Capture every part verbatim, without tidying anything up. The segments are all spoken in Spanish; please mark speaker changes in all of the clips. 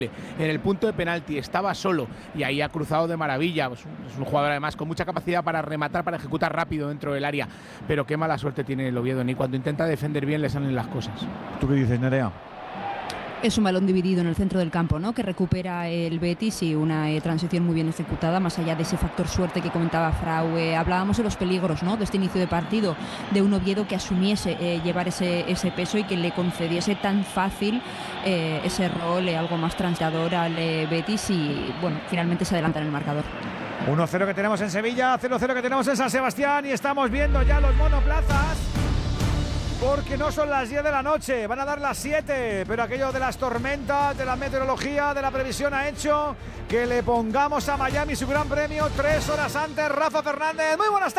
Speaker 1: en el punto de penalti, estaba solo y ahí ha cruzado de maravilla. Es un, es un jugador además con mucha capacidad para rematar, para ejecutar rápido dentro del área, pero qué mala suerte tiene el Oviedo, ni cuando intenta defender bien le salen las cosas.
Speaker 2: ¿Tú qué dices, Nerea?
Speaker 3: Es un balón dividido en el centro del campo, ¿no?, que recupera el Betis, y una eh, transición muy bien ejecutada, más allá de ese factor suerte que comentaba Frau. Eh, hablábamos de los peligros, ¿no?, de este inicio de partido, de un Oviedo que asumiese eh, llevar ese, ese peso y que le concediese tan fácil eh, ese rol, eh, algo más transador al eh, Betis, y bueno, finalmente se adelanta en el marcador.
Speaker 2: uno cero que tenemos en Sevilla, cero cero que tenemos en San Sebastián, y estamos viendo ya los monoplazas. Porque no son las diez de la noche, van a dar las siete, pero aquello de las tormentas, de la meteorología, de la previsión ha hecho que le pongamos a Miami su gran premio tres horas antes. Rafa Fernández, muy buenas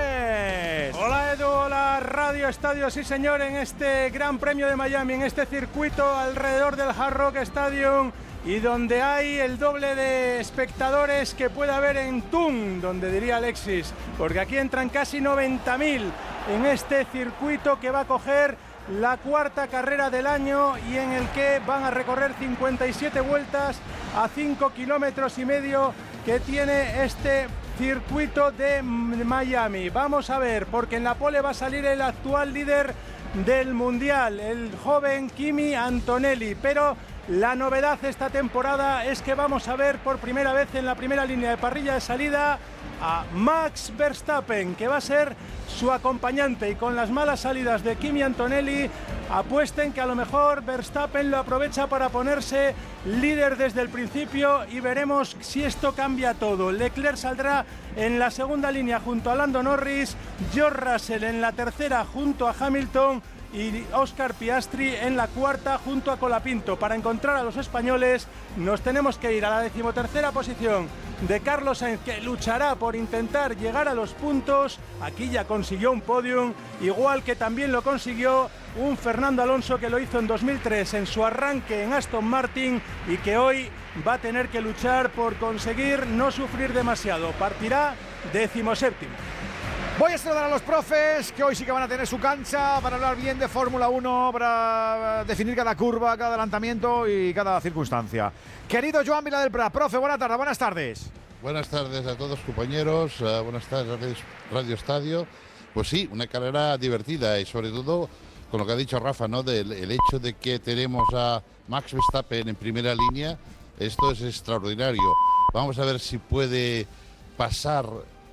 Speaker 2: tardes.
Speaker 4: Hola Edu, hola Radio Estadio, sí señor, en este gran premio de Miami, en este circuito alrededor del Hard Rock Stadium, y donde hay el doble de espectadores que puede haber en Tun, donde diría Alexis, porque aquí entran casi noventa mil en este circuito que va a coger la cuarta carrera del año y en el que van a recorrer cincuenta y siete vueltas a cinco kilómetros y medio que tiene este circuito de Miami. Vamos a ver, porque en la pole va a salir el actual líder del mundial, el joven Kimi Antonelli, pero la novedad esta temporada es que vamos a ver por primera vez en la primera línea de parrilla de salida a Max Verstappen, que va a ser su acompañante, y con las malas salidas de Kimi Antonelli apuesten que a lo mejor Verstappen lo aprovecha para ponerse líder desde el principio, y veremos si esto cambia todo. Leclerc saldrá en la segunda línea junto a Lando Norris, George Russell en la tercera junto a Hamilton y Oscar Piastri en la cuarta junto a Colapinto. Para encontrar a los españoles nos tenemos que ir a la decimotercera posición de Carlos Sainz, que luchará por intentar llegar a los puntos. Aquí ya consiguió un podium, igual que también lo consiguió un Fernando Alonso que lo hizo en dos mil tres en su arranque en Aston Martin, y que hoy va a tener que luchar por conseguir no sufrir demasiado. Partirá decimoséptimo.
Speaker 2: Voy a saludar a los profes, que hoy sí que van a tener su cancha para hablar bien de Fórmula uno, para definir cada curva, cada adelantamiento y cada circunstancia. Querido Joan Vila del Prat, profe, buena tarde, buenas tardes.
Speaker 5: Buenas tardes a todos, compañeros, uh, buenas tardes Radio, Radio Estadio. Pues sí, una carrera divertida, y sobre todo con lo que ha dicho Rafa, ¿no?, del el hecho de que tenemos a Max Verstappen en primera línea. Esto es extraordinario. Vamos a ver si puede pasar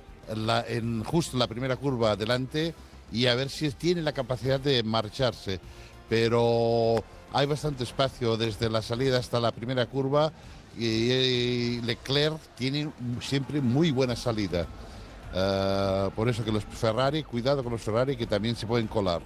Speaker 5: La, en justo la primera curva adelante, y a ver si tiene la capacidad de marcharse, pero hay bastante espacio desde la salida hasta la primera curva, y, y Leclerc tiene siempre muy buena salida, uh, por eso que los Ferrari, cuidado con los Ferrari, que también se pueden colar.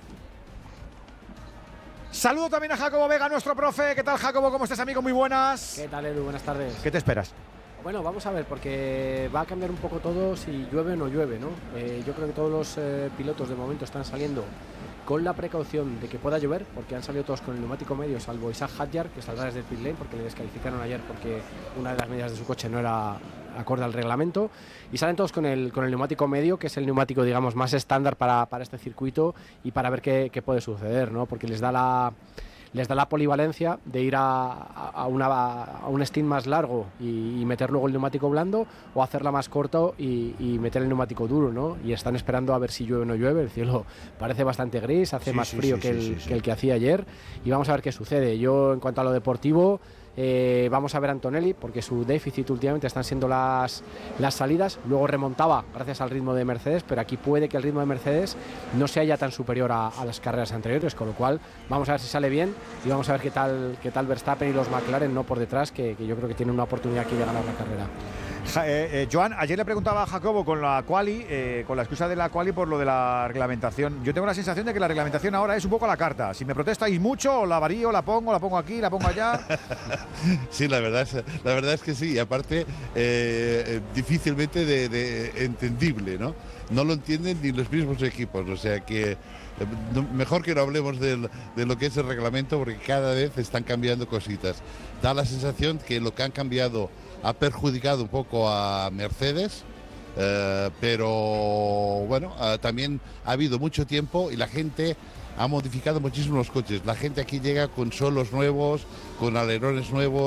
Speaker 2: Saludo también a Jacobo Vega, nuestro profe. ¿Qué tal, Jacobo? ¿Cómo estás, amigo? Muy buenas.
Speaker 6: ¿Qué tal, Edu? Buenas tardes.
Speaker 2: ¿Qué te esperas?
Speaker 6: Bueno, vamos a ver, porque va a cambiar un poco todo si llueve o no llueve, ¿no? Eh, yo creo que todos los eh, pilotos de momento están saliendo con la precaución de que pueda llover, porque han salido todos con el neumático medio, salvo Isaac Hadjar, que saldrá desde el pit lane porque le descalificaron ayer porque una de las medidas de su coche no era acorde al reglamento, y salen todos con el, con el neumático medio, que es el neumático, digamos, más estándar para, para este circuito, y para ver qué, qué puede suceder, ¿no? Porque les da la... les da la polivalencia de ir a, a, una, a un stint más largo y, y meter luego el neumático blando, o hacerla más corto y, y meter el neumático duro, ¿no? Y están esperando a ver si llueve o no llueve. El cielo parece bastante gris, hace sí, más sí, frío sí, que, el, sí, sí. que el que hacía ayer, y vamos a ver qué sucede. Yo, en cuanto a lo deportivo, Eh, vamos a ver a Antonelli, porque su déficit últimamente están siendo las, las salidas. Luego remontaba gracias al ritmo de Mercedes, pero aquí puede que el ritmo de Mercedes no sea ya tan superior a, a las carreras anteriores, con lo cual vamos a ver si sale bien, y vamos a ver qué tal, qué tal Verstappen y los McLaren, no por detrás, que, que yo creo que tienen una oportunidad aquí de ganar la carrera.
Speaker 2: Ja, eh, eh, Joan, ayer le preguntaba a Jacobo con la quali, eh, con la excusa de la quali por lo de la reglamentación. Yo tengo la sensación de que la reglamentación ahora es un poco a la carta. Si me protestáis mucho, la varío, la pongo, la pongo aquí, la pongo allá.
Speaker 5: Sí, la verdad es, la verdad es que sí. Y aparte, eh, difícilmente de, de entendible, ¿no? No lo entienden ni los mismos equipos. O sea que mejor que no hablemos de, de lo que es el reglamento, porque cada vez están cambiando cositas. Da la sensación que lo que han cambiado ha perjudicado un poco a Mercedes, eh, pero bueno, eh, también ha habido mucho tiempo y la gente ha modificado muchísimo los coches. La gente aquí llega con solos nuevos, con alerones nuevos,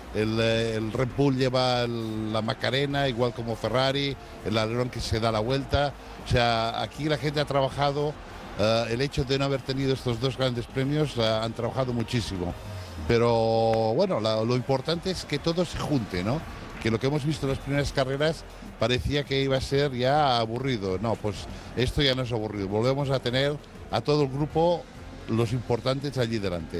Speaker 5: el, el Red Bull lleva el, la Macarena, igual como Ferrari, el alerón que se da la vuelta. O sea, aquí la gente ha trabajado, uh, el hecho de no haber tenido estos dos grandes premios, uh, han trabajado muchísimo. Pero bueno, la, lo importante es que todo se junte, ¿no? Que lo que hemos visto en las primeras carreras parecía que iba a ser ya aburrido. No, pues esto ya no es aburrido. Volvemos a tener a todo el grupo, los importantes allí delante.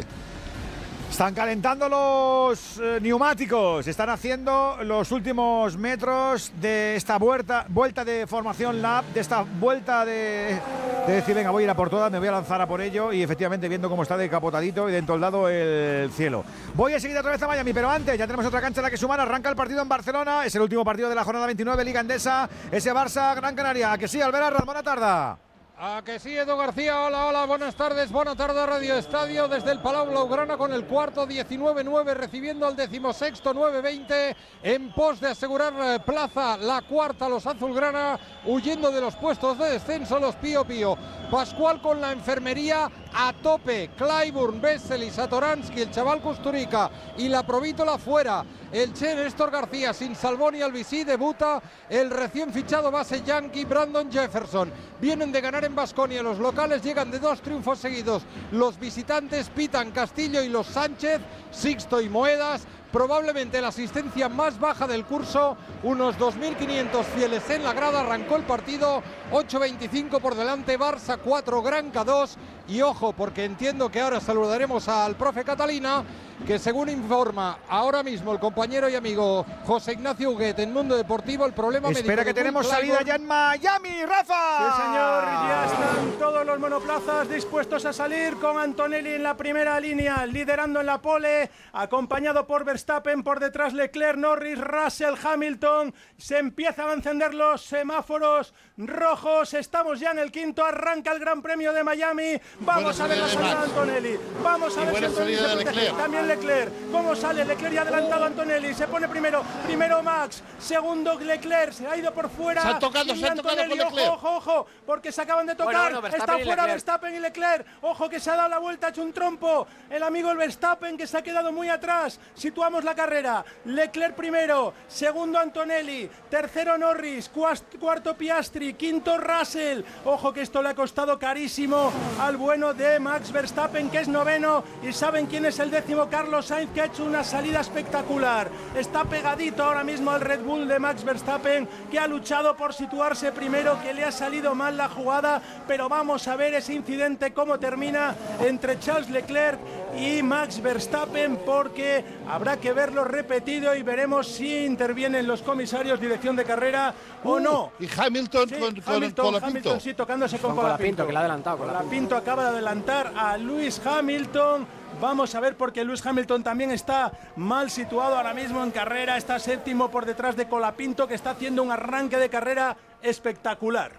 Speaker 2: Están calentando los eh, neumáticos, están haciendo los últimos metros de esta vuelta, vuelta de formación lap, de esta vuelta de, de decir, venga, voy a ir a por todas, me voy a lanzar a por ello, y efectivamente viendo cómo está decapotadito y de entoldado el cielo. Voy a seguir otra vez a Miami, pero antes ya tenemos otra cancha en la que sumar. Arranca el partido en Barcelona, es el último partido de la jornada veintinueve, Liga Endesa, ese Barça Gran Canaria. ¿A que sí, Alberas? Buena tarde.
Speaker 7: A que sí, Edu García, hola, hola, buenas tardes, buena tarde Radio Estadio desde el Palau Blaugrana con el cuarto, diecinueve nueve, recibiendo al decimosexto, nueve veinte, en pos de asegurar plaza, la cuarta, los azulgrana, huyendo de los puestos de descenso, los Pío Pío. Pascual con la enfermería a tope, Clyburn, Vesely, Satoransky, el chaval Kusturica y la Provítola fuera. El Che Néstor García sin Salvón y Albisí, debuta el recién fichado base yankee Brandon Jefferson. Vienen de ganar en Baskonia, los locales llegan de dos triunfos seguidos. Los visitantes pitan Castillo y los Sánchez, Sixto y Moedas. Probablemente la asistencia más baja del curso, unos dos mil quinientos fieles en la grada. Arrancó el partido, ocho veinticinco por delante, Barça cuatro, Granca dos. Y ojo, porque entiendo que ahora saludaremos al profe Catalina, que según informa ahora mismo el compañero y amigo José Ignacio Huguet en Mundo Deportivo, el problema médico.
Speaker 2: Espera que tenemos salida ya en Miami, Rafa.
Speaker 4: Sí, señor, ya están todos los monoplazas dispuestos a salir, con Antonelli en la primera línea, liderando en la pole, acompañado por Verstappen, por detrás Leclerc, Norris, Russell, Hamilton. Se empiezan a encender los semáforos rojos, estamos ya en el quinto, arranca el Gran Premio de Miami. Vamos a ver la salida de Antonelli, vamos a ver si Antonelli se protege. También Leclerc, ¿cómo sale? Leclerc ya adelantado a Antonelli, se pone primero, primero Max, segundo Leclerc, se ha ido por fuera.
Speaker 5: Se han tocado, se han tocado con Leclerc.
Speaker 4: Ojo, ojo, ojo, porque se acaban de tocar, bueno, bueno, está fuera Verstappen y Leclerc, ojo que se ha dado la vuelta, ha hecho un trompo, el amigo el Verstappen que se ha quedado muy atrás. Situamos la carrera, Leclerc primero, segundo Antonelli, tercero Norris, cuarto Piastri, quinto Russell. Ojo que esto le ha costado carísimo al bueno de Max Verstappen, que es noveno, y ¿saben quién es el décimo? Carlos Sainz, que ha hecho una salida espectacular. Está pegadito ahora mismo al Red Bull de Max Verstappen, que ha luchado por situarse primero, que le ha salido mal la jugada, pero vamos a ver ese incidente cómo termina entre Charles Leclerc y Max Verstappen, porque habrá que verlo repetido y veremos si intervienen los comisarios, dirección de carrera uh, o no.
Speaker 5: Y Hamilton
Speaker 4: sí,
Speaker 5: con, con
Speaker 4: Hamilton,
Speaker 5: Colapinto.
Speaker 4: Hamilton sí, tocándose con,
Speaker 6: con
Speaker 4: Colapinto.
Speaker 6: Colapinto, que le ha adelantado.
Speaker 4: Colapinto acaba de adelantar a Lewis Hamilton. Vamos a ver, porque Lewis Hamilton también está mal situado ahora mismo en carrera. Está séptimo por detrás de Colapinto, que está haciendo un arranque de carrera espectacular.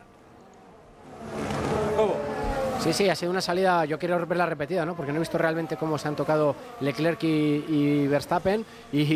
Speaker 4: ¿Cómo?
Speaker 6: Sí, sí, ha sido una salida, yo quiero verla repetida, ¿no? Porque no he visto realmente cómo se han tocado Leclerc y, y Verstappen. Y